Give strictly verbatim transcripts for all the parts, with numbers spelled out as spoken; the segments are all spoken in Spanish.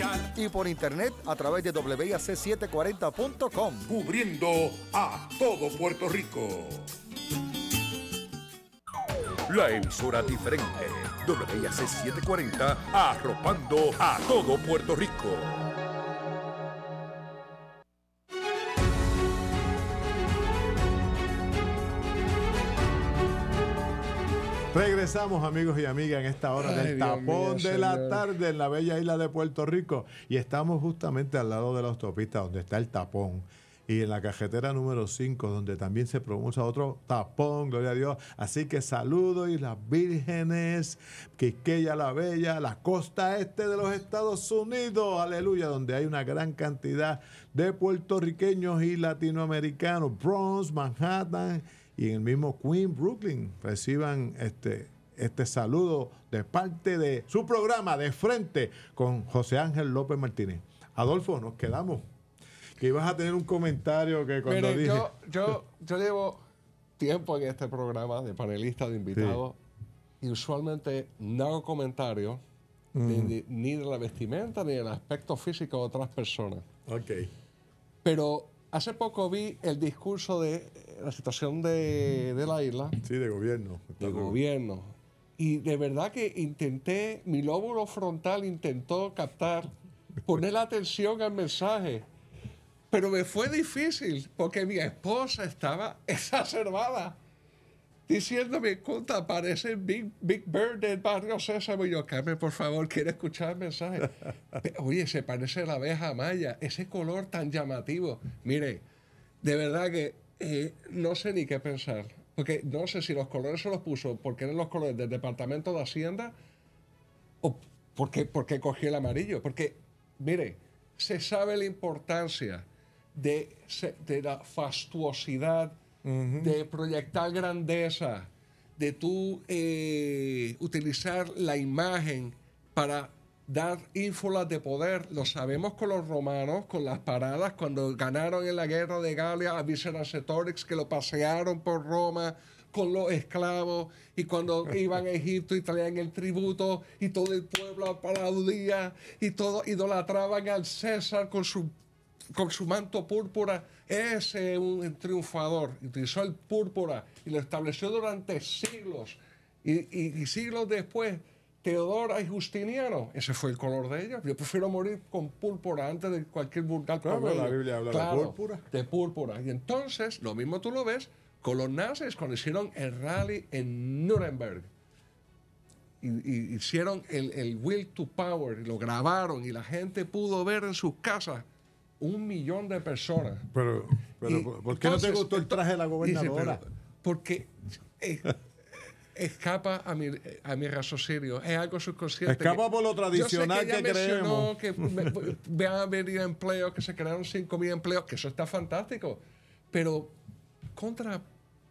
escuchar. Y por internet a través de doble A C setecientos cuarenta punto com. Cubriendo a todo Puerto Rico. La emisora diferente. doble A C setecientos cuarenta, arropando a todo Puerto Rico. Regresamos, amigos y amigas, en esta hora Ay, del Dios tapón mío, de la señor. tarde en la bella isla de Puerto Rico. Y estamos justamente al lado de la autopista donde está el tapón. Y en la carretera número cinco, donde también se pronuncia otro tapón, gloria a Dios. Así que saludos y las vírgenes, Quisqueya la Bella, la costa este de los Estados Unidos, aleluya, donde hay una gran cantidad de puertorriqueños y latinoamericanos, Bronx, Manhattan y en el mismo Queens, Brooklyn, reciban este, este saludo de parte de su programa De Frente con José Ángel López Martínez. Adolfo, nos quedamos. Que ibas a tener un comentario que cuando Mire, dije... yo, yo, yo llevo tiempo en este programa de panelista, de invitados, sí. Y usualmente no hago comentarios mm. ni, ni, ni de la vestimenta ni del aspecto físico de otras personas. Ok. Pero hace poco vi el discurso de la situación de, de la isla. Sí, de gobierno. De gobierno. Y de verdad que intenté, mi lóbulo frontal intentó captar, poner la atención al mensaje. Pero me fue difícil porque mi esposa estaba exacerbada diciéndome, conta, parece Big, Big Bird del barrio Sésamo. Y yo, Carmen, por favor, quiero escuchar el mensaje. Oye, se parece a la abeja maya, ese color tan llamativo. Mire, de verdad que eh, no sé ni qué pensar. Porque no sé si los colores se los puso porque eran los colores del Departamento de Hacienda o porque, porque cogió el amarillo. Porque, mire, se sabe la importancia de, de la fastuosidad, uh-huh. de proyectar grandeza, de tú eh, utilizar la imagen para dar ínfulas de poder. Lo sabemos con los romanos, con las paradas, cuando ganaron en la guerra de Galia a Vercingetorix, que lo pasearon por Roma con los esclavos, y cuando iban a Egipto y traían el tributo, y todo el pueblo aplaudía, y todo idolatraban al César con su con su manto púrpura. Ese es un triunfador. Utilizó el púrpura y lo estableció durante siglos. Y, y, y siglos después, Teodoro y Justiniano, ese fue el color de ellos. Yo prefiero morir con púrpura antes de cualquier vulgar color. Claro, la Biblia habla claro, de púrpura. De púrpura. Y entonces, lo mismo tú lo ves con los nazis cuando hicieron el rally en Nuremberg. Y, y hicieron el, el Will to Power, y lo grabaron, y la gente pudo ver en sus casas un millón de personas. Pero, pero y, ¿por qué entonces, no te gustó el traje de la gobernadora? Dice, pero, porque eh, escapa a mi, a mi raciocinio. Es algo subconsciente. Escapa que, por lo tradicional yo sé que, que creemos. Que me, van a venir empleos, que se crearon cinco mil empleos, que eso está fantástico. Pero contra...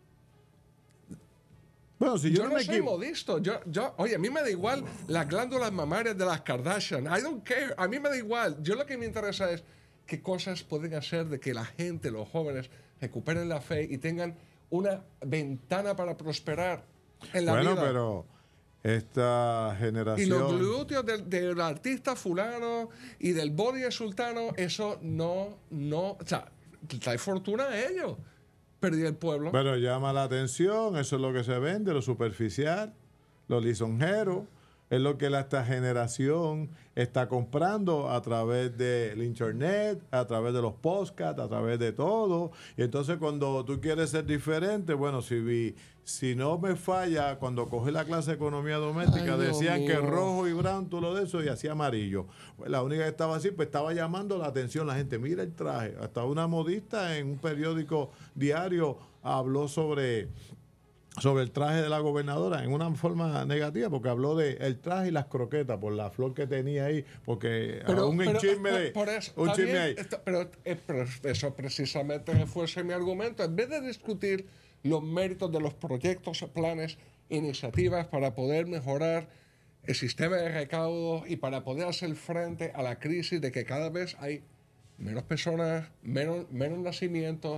Bueno, si yo, yo no, no me soy equivo... modisto. Yo, yo, oye, a mí me da igual las glándulas mamarias de las Kardashian. I don't care. A mí me da igual. Yo lo que me interesa es qué cosas pueden hacer de que la gente, los jóvenes, recuperen la fe y tengan una ventana para prosperar en la bueno, vida. Bueno, pero esta generación... Y los glúteos del, del artista fulano y del body de sultano, eso no, no... O sea, trae fortuna a ellos. Perdí el pueblo. Pero llama la atención, eso es lo que se vende, lo superficial, lo lisonjero. Es lo que la, esta generación está comprando a través del internet, a través de los podcasts, a través de todo. Y entonces cuando tú quieres ser diferente, bueno, si vi, si no me falla, cuando cogí la clase de economía doméstica, Ay, decían que rojo y blanco, todo eso, y hacía amarillo. Pues la única que estaba así, pues estaba llamando la atención la gente. Mira el traje. Hasta una modista en un periódico diario habló sobre... sobre el traje de la gobernadora en una forma negativa, porque habló de el traje y las croquetas por la flor que tenía ahí, porque pero, un pero, chisme de por eso, un chisme ahí. Está, pero, eh, pero eso precisamente refuerza mi argumento. En vez de discutir los méritos de los proyectos, planes, iniciativas para poder mejorar el sistema de recaudo y para poder hacer frente a la crisis de que cada vez hay menos personas, menos, menos nacimientos,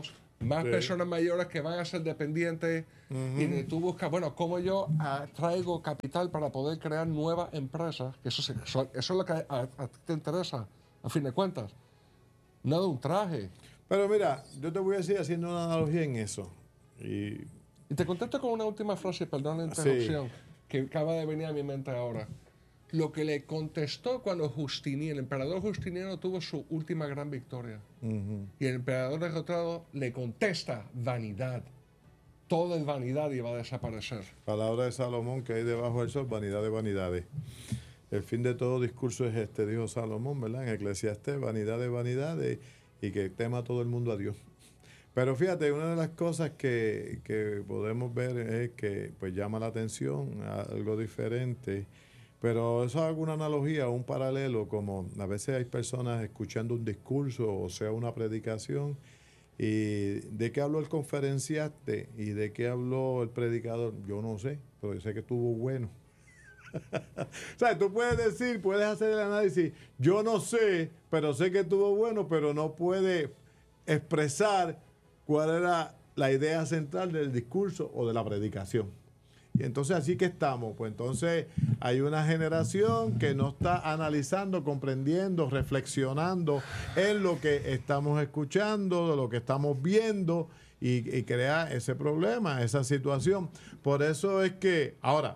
más Sí. personas mayores que van a ser dependientes uh-huh. y de tú buscas, bueno, cómo yo uh, traigo capital para poder crear nuevas empresas, que eso, se, eso, eso es lo que a, a, a ti te interesa, a fin de cuentas, no de un traje. Pero mira, yo te voy a decir haciendo una analogía en eso. Y, y te contesto con una última frase, perdón la interrupción, sí. que acaba de venir a mi mente ahora. Lo que le contestó cuando Justiniano, el emperador Justiniano tuvo su última gran victoria. Uh-huh. Y el emperador derrotado le contesta vanidad. Todo es vanidad y va a desaparecer. Palabra de Salomón que hay debajo del sol, vanidad de vanidades. El fin de todo discurso es este, dijo Salomón, ¿verdad? En Eclesiastés, vanidad de vanidades y que tema todo el mundo a Dios. Pero fíjate, una de las cosas que, que podemos ver es que pues llama la atención, algo diferente. Pero eso hago una analogía, un paralelo, como a veces hay personas escuchando un discurso, o sea, una predicación, y de qué habló el conferenciante y de qué habló el predicador, yo no sé, pero yo sé que estuvo bueno. O sea, tú puedes decir, puedes hacer el análisis, yo no sé, pero sé que estuvo bueno, pero no puede expresar cuál era la idea central del discurso o de la predicación. Y entonces así que estamos, pues entonces hay una generación que no está analizando, comprendiendo, reflexionando en lo que estamos escuchando, de lo que estamos viendo y, y crea ese problema, esa situación. Por eso es que, ahora,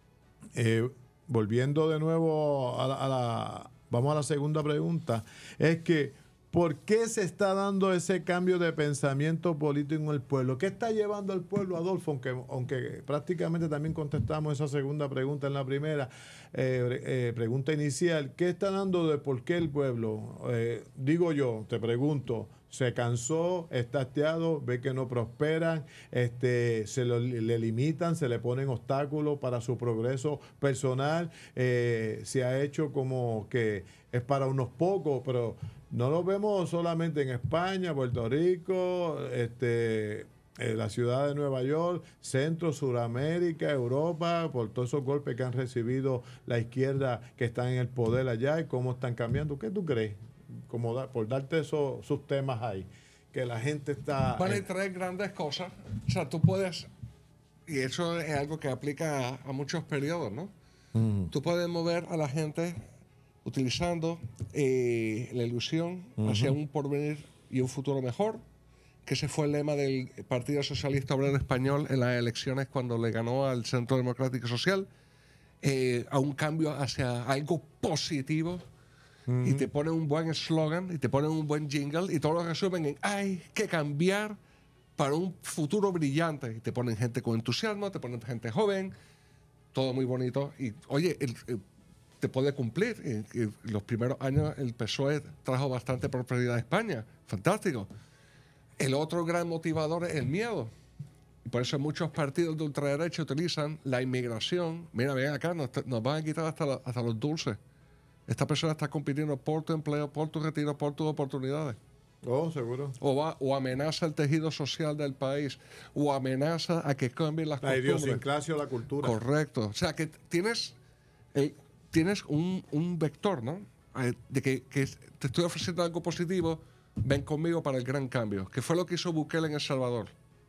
eh, volviendo de nuevo a la, a la, vamos a la segunda pregunta, es que ¿por qué se está dando ese cambio de pensamiento político en el pueblo? ¿Qué está llevando al pueblo, Adolfo? Aunque, aunque prácticamente también contestamos esa segunda pregunta en la primera eh, eh, pregunta inicial. ¿Qué está dando de por qué el pueblo? Eh, digo yo, te pregunto, se cansó, está hastiado, ve que no prosperan, este, se lo, le limitan, se le ponen obstáculos para su progreso personal, eh, se ha hecho como que es para unos pocos, pero no lo vemos solamente en España, Puerto Rico, este, eh, la ciudad de Nueva York, Centro, Suramérica, Europa, por todos esos golpes que han recibido la izquierda que están en el poder allá y cómo están cambiando. ¿Qué tú crees? Como da, por darte esos, esos temas ahí, que la gente está... Van a traer grandes cosas. O sea, tú puedes, y eso es algo que aplica a, a muchos periodos, ¿no? Uh-huh. Tú puedes mover a la gente utilizando eh, la ilusión uh-huh. hacia un porvenir y un futuro mejor, que ese fue el lema del Partido Socialista Obrero Español en las elecciones cuando le ganó al Centro Democrático Social, eh, a un cambio hacia algo positivo, uh-huh. y te ponen un buen eslogan, y te ponen un buen jingle, y todos lo resumen en hay que cambiar para un futuro brillante, y te ponen gente con entusiasmo, te ponen gente joven, todo muy bonito, y oye, el, el te puede cumplir. En, en los primeros años el P S O E trajo bastante prosperidad a España. Fantástico. El otro gran motivador es el miedo. Y por eso muchos partidos de ultraderecha utilizan la inmigración. Mira, ven acá, nos, nos van a quitar hasta, la, hasta los dulces. Esta persona está compitiendo por tu empleo, por tu retiro, por tus oportunidades. Oh, seguro. O, va, o amenaza el tejido social del país, o amenaza a que cambien las la costumbres. La idiosincrasia o la cultura. Correcto. O sea, que tienes... El, tienes un, un vector, ¿no? De que, que te estoy ofreciendo algo positivo, ven conmigo para el gran cambio, que fue lo que hizo Bukele en El Salvador.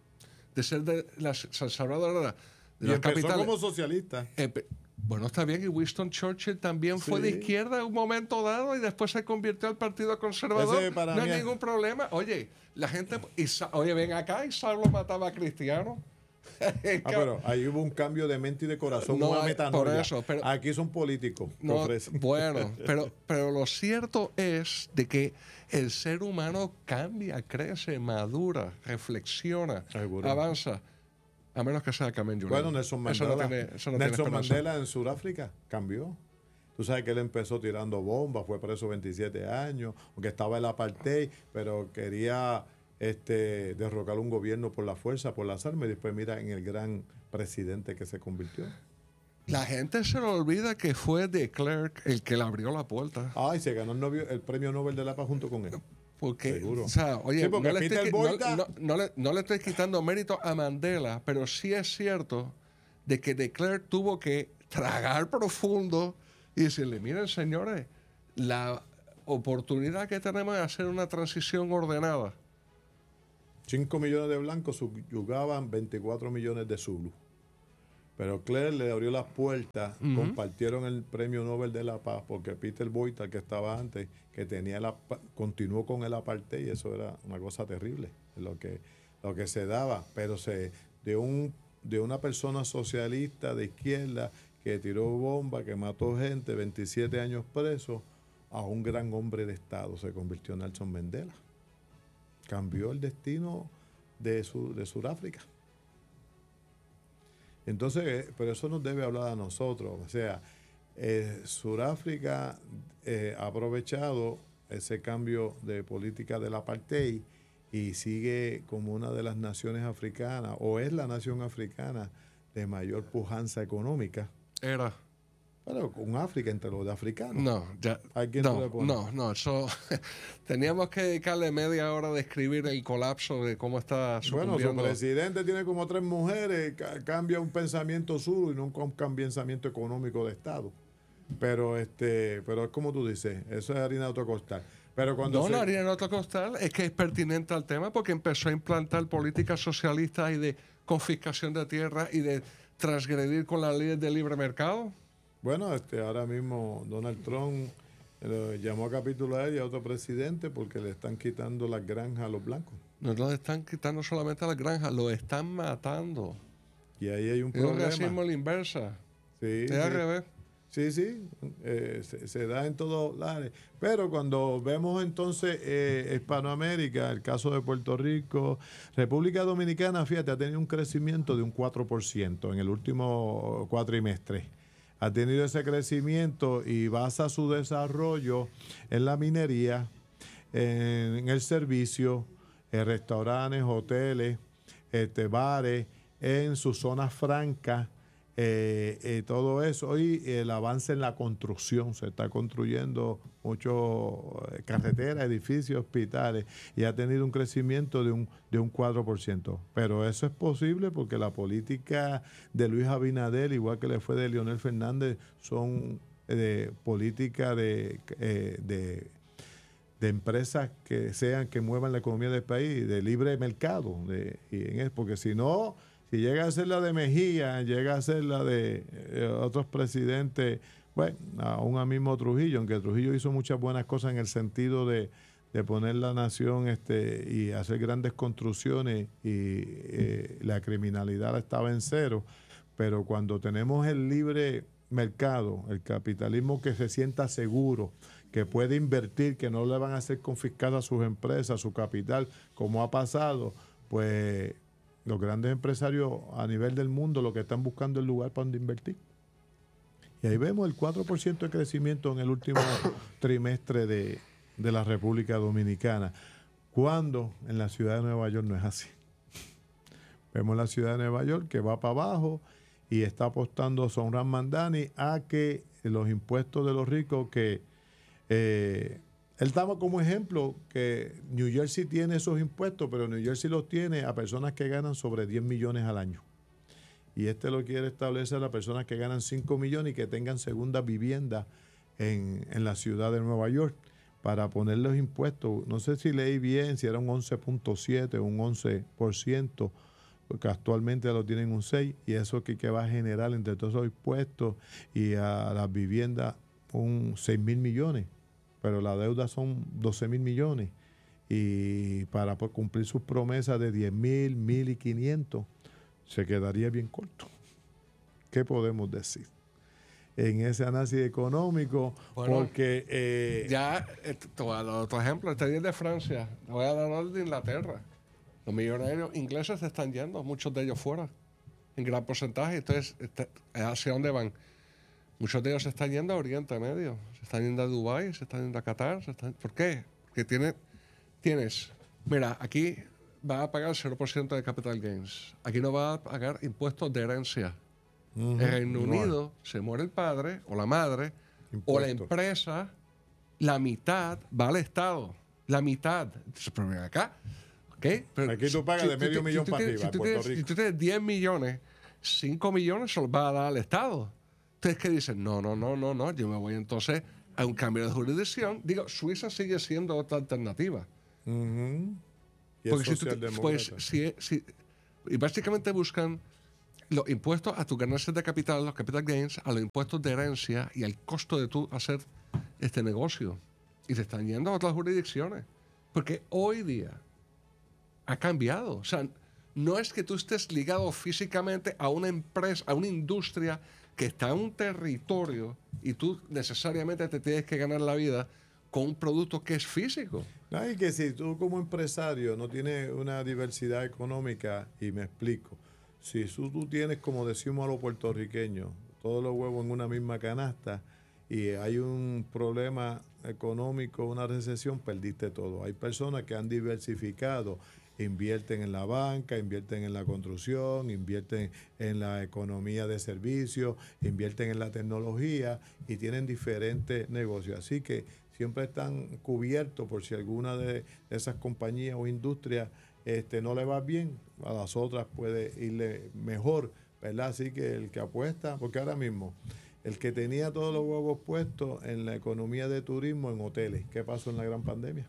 De ser de la, El Salvador era de y la empezó capital. Como socialista. Eh, bueno, está bien, y Winston Churchill también sí. fue de izquierda en un momento dado y después se convirtió al Partido Conservador. No hay ningún problema. Oye, la gente... Y, oye, ven acá, y Saulo mataba a cristianos. Ah, pero ahí hubo un cambio de mente y de corazón, no, una metanoia. Por eso, pero, aquí son políticos. No, bueno, pero, pero lo cierto es de que el ser humano cambia, crece, madura, reflexiona, Seguro. avanza, a menos que sea Carmen Yulín. Bueno, Nelson Mandela, eso no tiene, eso no Nelson Mandela en Sudáfrica cambió. Tú sabes que él empezó tirando bombas, fue preso veintisiete años, aunque estaba en el apartheid, pero quería... Este, derrocar un gobierno por la fuerza, por las armas, y después mira en el gran presidente que se convirtió. La gente se le olvida que fue de Klerk el que le abrió la puerta. Ah, y se ganó el, novio, el premio Nobel de la Paz junto con él. Porque, Seguro. O sea, oye, sí, no, le estoy, Volta... no, no, no, le, no le estoy quitando mérito a Mandela, pero sí es cierto de que de Klerk tuvo que tragar profundo y decirle, miren, señores, la oportunidad que tenemos de hacer una transición ordenada. cinco millones de blancos subyugaban veinticuatro millones de zulus. Pero Claire le abrió las puertas, uh-huh. compartieron el premio Nobel de la Paz, porque Peter Boita, que estaba antes, que tenía la, continuó con el apartheid, y eso era una cosa terrible, lo que, lo que se daba. Pero se de un de una persona socialista de izquierda que tiró bomba, que mató gente, veintisiete años preso, a un gran hombre de Estado se convirtió Nelson Mandela. Cambió el destino de, su, de Sudáfrica. Entonces, pero eso nos debe hablar a nosotros. O sea, eh, Sudáfrica eh, ha aprovechado ese cambio de política del apartheid y sigue como una de las naciones africanas, o es la nación africana de mayor pujanza económica. Era. Pero con África, entre los de africanos. No, ya. ¿A quién no, tú le pones? no, no, eso. Teníamos que dedicarle media hora a describir el colapso de cómo está sucumbiendo. Bueno, su presidente tiene como tres mujeres, ca- cambia un pensamiento sur y no un pensamiento económico de Estado. Pero este, pero es como tú dices, eso es harina de otro costal. Pero cuando no, se... la harina de otro costal es que es pertinente al tema porque empezó a implantar políticas socialistas y de confiscación de tierra y de transgredir con las leyes del libre mercado. Bueno, este, ahora mismo Donald Trump eh, llamó a capitular y a otro presidente porque le están quitando las granjas a los blancos. No lo están quitando solamente a las granjas, lo están matando. Y ahí hay un Es un problema. racismo a la inversa. Sí, Es sí. al revés. Sí, sí, eh, se, se da en todos lados. Pero cuando vemos entonces eh, Hispanoamérica, el caso de Puerto Rico, República Dominicana, fíjate, ha tenido un crecimiento de un cuatro por ciento en el último cuatrimestre. Ha tenido ese crecimiento y basa su desarrollo en la minería, en, en el servicio, en restaurantes, hoteles, este, bares, en sus zonas francas. Eh, eh, todo eso y el avance en la construcción, se está construyendo muchas eh, carreteras, edificios, hospitales y ha tenido un crecimiento de un, de un cuatro por ciento, pero eso es posible porque la política de Luis Abinader, igual que le fue de Leonel Fernández, son eh, políticas de, eh, de de empresas que sean, que muevan la economía del país, de libre mercado, de, y en eso, porque si no, si llega a ser la de Mejía, llega a ser la de eh, otros presidentes, bueno, aún a mismo Trujillo, aunque Trujillo hizo muchas buenas cosas en el sentido de, de poner la nación este, y hacer grandes construcciones y eh, la criminalidad estaba en cero, pero cuando tenemos el libre mercado, el capitalismo que se sienta seguro, que puede invertir, que no le van a ser confiscadas sus empresas, su capital, como ha pasado, pues los grandes empresarios a nivel del mundo lo que están buscando es el lugar para donde invertir. Y ahí vemos el cuatro por ciento de crecimiento en el último trimestre de, de la República Dominicana, cuando en la ciudad de Nueva York no es así. Vemos la ciudad de Nueva York que va para abajo y está apostando Zohran Mamdani a que los impuestos de los ricos que eh, él daba como ejemplo que New Jersey tiene esos impuestos, pero New Jersey los tiene a personas que ganan sobre diez millones al año. Y este lo quiere establecer a personas que ganan cinco millones y que tengan segunda vivienda en, en la ciudad de Nueva York para poner los impuestos. No sé si leí bien, si era un once punto siete o un once por ciento, porque actualmente lo tienen un seis por ciento, y eso que, que va a generar entre todos esos impuestos y a las viviendas un seis mil millones. Pero la deuda son doce mil millones y para pues, cumplir sus promesas de diez mil, mil y quinientos se quedaría bien corto. ¿Qué podemos decir en ese análisis económico? Bueno, porque eh, ya, eh, te voy a dar otro ejemplo, este día es de Francia, te voy a dar otro de Inglaterra. Los millonarios ingleses se están yendo, muchos de ellos fuera, en gran porcentaje. Entonces, ¿hacia dónde van? Muchos de ellos se están yendo a Oriente Medio, se están yendo a Dubái, se están yendo a Qatar. Se están... ¿Por qué? Porque tiene, tienes, mira, aquí va a pagar cero por ciento de capital gains. Aquí no va a pagar impuestos de herencia. uh-huh, En Reino no, Unido se muere el padre o la madre o la impuesto. empresa, la mitad va al Estado. La mitad. Entonces, pero ven acá. ¿Okay? Pero Aquí tú pagas si- de si- medio si- millón si tú para tienes- arriba, si tú en Puerto tienes- Rico. Si tú tienes diez millones, cinco millones se los va a dar al Estado. Entonces, ¿qué dicen? No, no, no, no, no. Yo me voy entonces a un cambio de jurisdicción. Digo, Suiza sigue siendo otra alternativa. Uh-huh. Y es Porque si tú te- socialdemócrata. pues, si, si- y básicamente buscan los impuestos a tus ganancias de capital, los capital gains, a los impuestos de herencia y al costo de tú hacer este negocio. Y te están yendo a otras jurisdicciones. Porque hoy día ha cambiado. O sea, no es que tú estés ligado físicamente a una empresa, a una industria que está en un territorio y tú necesariamente te tienes que ganar la vida con un producto que es físico. No, y que si tú como empresario no tienes una diversidad económica, y me explico, si tú, tú tienes, como decimos a los puertorriqueños, todos los huevos en una misma canasta y hay un problema económico, una recesión, perdiste todo. Hay personas que han diversificado, invierten en la banca, invierten en la construcción, invierten en la economía de servicios, invierten en la tecnología y tienen diferentes negocios. Así que siempre están cubiertos por si alguna de esas compañías o industrias este, no le va bien, a las otras puede irle mejor, ¿verdad? Así que el que apuesta, porque ahora mismo el que tenía todos los huevos puestos en la economía de turismo, en hoteles, ¿qué pasó en la gran pandemia?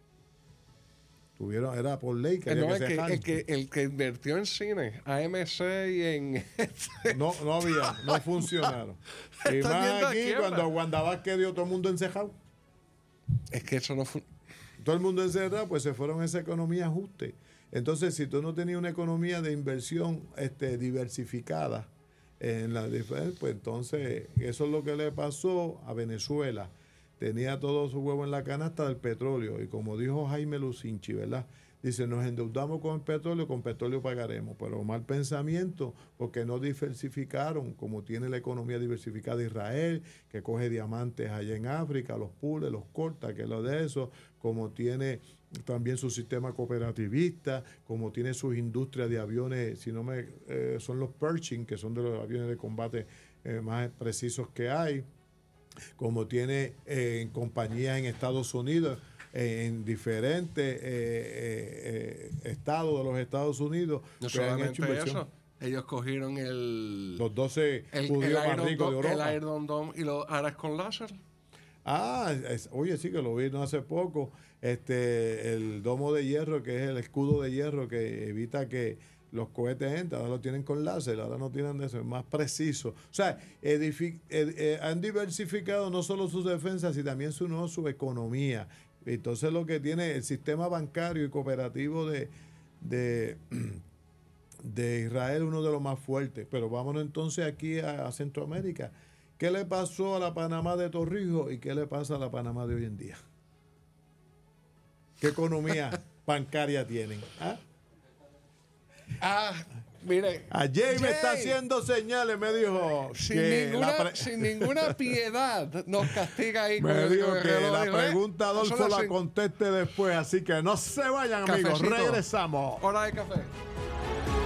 Tuvieron, era por ley que había No, que el, que, cejar. el, que, el que invirtió en cine, A M C y en... No, no había, no funcionaron. Y Están más yendo a aquí, quiebra. cuando Wanda Vázquez dio todo el mundo encejado. Es que eso no fue... Todo el mundo encerrado, pues se fueron a esa economía ajuste. Entonces, si tú no tenías una economía de inversión este, diversificada, en la difer- pues entonces eso es lo que le pasó a Venezuela. Tenía todo su huevo en la canasta del petróleo. Y como dijo Jaime Lucinchi, ¿verdad? Dice, nos endeudamos con el petróleo, con petróleo pagaremos. Pero mal pensamiento, porque no diversificaron, como tiene la economía diversificada de Israel, que coge diamantes allá en África, los pule, los corta, que es lo de eso, como tiene también su sistema cooperativista, como tiene sus industrias de aviones, si no me eh, son los Pershing, que son de los aviones de combate eh, más precisos que hay, como tiene eh, compañías en Estados Unidos, eh, en diferentes eh, eh, eh, estados de los Estados Unidos, No que han solamente hecho inversión. eso. Ellos cogieron el... Los doce el, judíos el más Iron ricos de Dome- Europa. El Iron Dome y los aras con láser. Ah, es- oye, sí que lo vi no hace poco. Este, el domo de hierro, que es el escudo de hierro que evita que los cohetes entren, ahora lo tienen con láser, ahora no tienen de eso, es más preciso. O sea, edifi- ed- eh, han diversificado no solo sus defensas, sino también su, no, su economía. Entonces lo que tiene el sistema bancario y cooperativo de, de, de Israel, uno de los más fuertes. Pero vámonos entonces aquí a, a Centroamérica. ¿Qué le pasó a la Panamá de Torrijos y qué le pasa a la Panamá de hoy en día? ¿Qué economía bancaria tienen? ¿Ah? Ah, mire. A Jay me está Jay, haciendo señales, me dijo. Sin, que ninguna, la pre- sin ninguna piedad nos castiga ahí. me con el- dijo con el que reloj. la Dijo, eh, pregunta son Adolfo las la cinco. conteste después, así que no se vayan, amigos. Cafecito. Regresamos. Hora de café.